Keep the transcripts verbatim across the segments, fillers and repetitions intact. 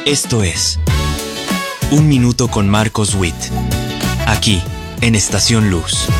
Esto es Un Minuto con Marcos Witt, aquí en Estación Luz.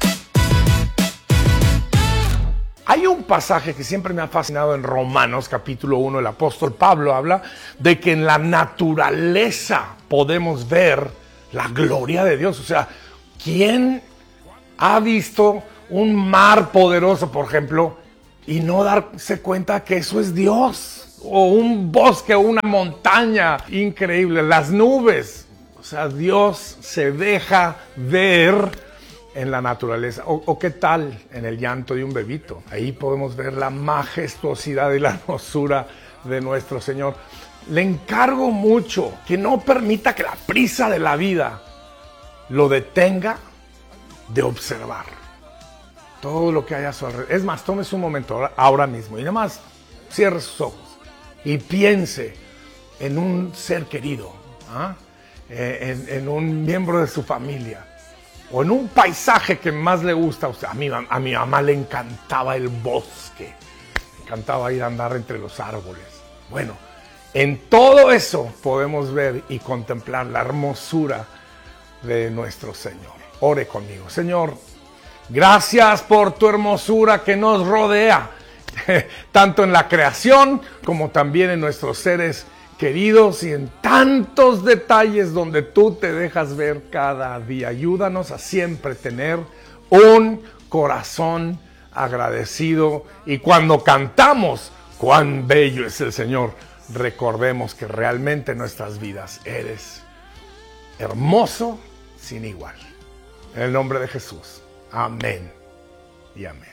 Hay un pasaje que siempre me ha fascinado en Romanos, capítulo uno, el apóstol Pablo habla de que en la naturaleza podemos ver la gloria de Dios. O sea, ¿quién ha visto un mar poderoso, por ejemplo, y no darse cuenta que eso es Dios? O un bosque o una montaña increíble, las nubes. O sea, Dios se deja ver en la naturaleza. O, o qué tal en el llanto de un bebito. Ahí podemos ver la majestuosidad y la hermosura de nuestro Señor. Le encargo mucho que no permita que la prisa de la vida lo detenga de observar todo lo que hay a su alrededor. Es más, tómese un momento ahora, ahora mismo y nada más cierre sus ojos y piense en un ser querido, ¿ah? eh, en, en un miembro de su familia, o en un paisaje que más le gusta a usted. A mi, a mi mamá le encantaba el bosque, le encantaba ir a andar entre los árboles. Bueno, en todo eso podemos ver y contemplar la hermosura de nuestro Señor. Ore conmigo. Señor, gracias por tu hermosura que nos rodea, tanto en la creación como también en nuestros seres queridos y en tantos detalles donde tú te dejas ver cada día. Ayúdanos a siempre tener un corazón agradecido, y cuando cantamos cuán bello es el Señor, recordemos que realmente en nuestras vidas eres hermoso sin igual. En el nombre de Jesús. Amén y amén.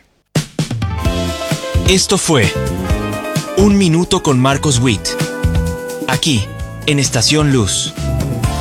Esto fue Un Minuto con Marcos Witt, aquí en Estación Luz.